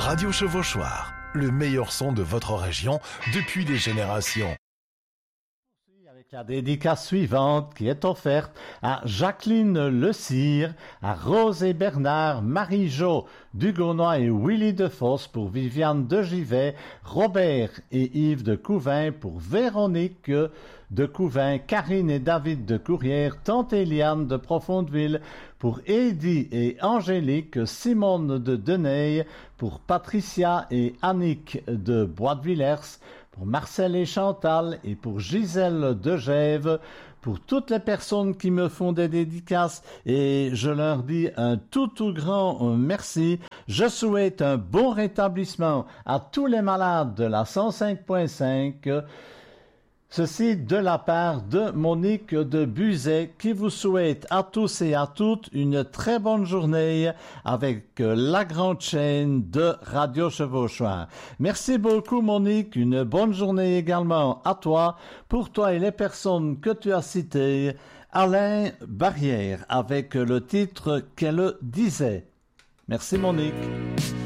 Radio Chevauchoir, le meilleur son de votre région depuis des générations. Avec la dédicace suivante qui est offerte à Jacqueline Le Cire, à Rose et Bernard, Marie-Jo Dugonois et Willy Defosse pour Viviane de Givet, Robert et Yves de Couvin pour Véronique de Couvin, Karine et David de Courrières, Tante Eliane de Profondeville pour Eddy et Angélique, Simone de Deney pour Patricia et Annick de Bois-de-Villers, pour Marcel et Chantal et pour Gisèle de Gève, pour toutes les personnes qui me font des dédicaces et je leur dis un tout grand merci. Je souhaite un bon rétablissement à tous les malades de la 105.5. Ceci de la part de Monique de Buzet qui vous souhaite à tous et à toutes une très bonne journée avec la grande chaîne de Radio Chevauchoir. Merci beaucoup Monique, une bonne journée également à toi, pour toi et les personnes que tu as citées. Alain Barrière avec le titre qu'elle disait. Merci Monique.